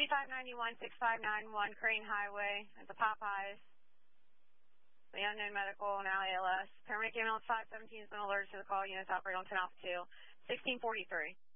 5591, 6591, Crane Highway at the Popeyes. The unknown medical, now ALS. Paramedic ambulance 517 has been alerted to the call. Units operate on 10 Alpha 2. 1643.